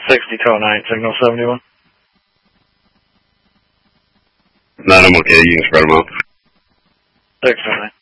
60-09, signal 71. Not, I'm okay. You can spread them out. 609.